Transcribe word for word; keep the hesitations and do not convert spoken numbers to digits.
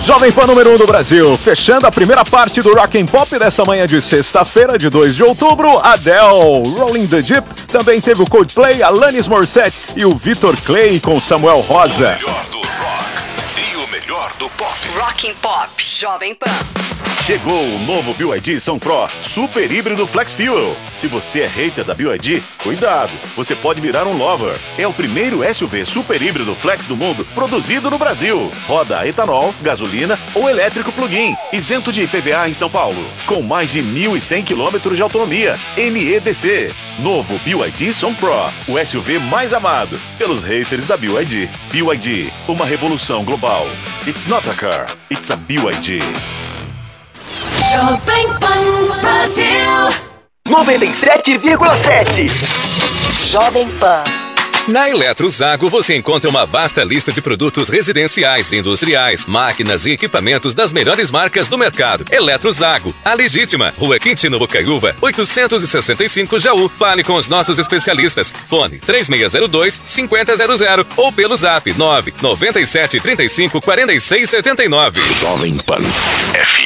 Jovem Pan número um do Brasil, fechando a primeira parte do Rock and Pop desta manhã de sexta-feira, de dois de outubro, Adele, Rolling the Deep, também teve o Coldplay, Alanis Morissette e o Vitor Clay com Samuel Rosa. O melhor do rock e o melhor do pop. Rock and Pop, Jovem Pan. Chegou o novo B Y D Sun Pro Super Híbrido Flex Fuel. Se você é hater da B Y D, cuidado, você pode virar um lover. É o primeiro S U V super híbrido flex do mundo produzido no Brasil. Roda a etanol, gasolina ou elétrico plug-in, isento de I P V A em São Paulo, com mais de mil e cem quilômetros de autonomia, N E D C. Novo B Y D Sun Pro, o S U V mais amado pelos haters da B Y D. B Y D, uma revolução global. It's not a car, it's a B Y D. Jovem Pan Brasil noventa e sete vírgula sete. Jovem Pan. Na Eletrozago você encontra uma vasta lista de produtos residenciais, industriais, máquinas e equipamentos das melhores marcas do mercado. Eletrozago, a legítima, Rua Quintino Bocaiúva, oitocentos e sessenta e cinco Jaú. Fale com os nossos especialistas. Fone três seis zero dois, cinco zero zero zero ou pelo zap nove nove sete três cinco quatro seis sete nove. Jovem Pan F